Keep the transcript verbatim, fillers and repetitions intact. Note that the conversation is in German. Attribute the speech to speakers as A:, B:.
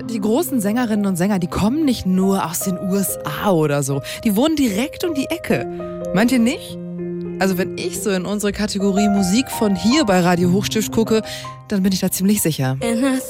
A: Die großen Sängerinnen und Sänger, die kommen nicht nur aus den U S A oder so. Die wohnen direkt um die Ecke. Meint ihr nicht? Also wenn ich so in unsere Kategorie Musik von hier bei Radio Hochstift gucke, dann bin ich da ziemlich sicher.